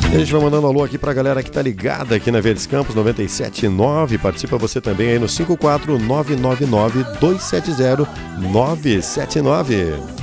E a gente vai mandando alô aqui pra galera que tá ligada aqui na Verdes Campos 97.9. Participa você também aí no 54999-270-979.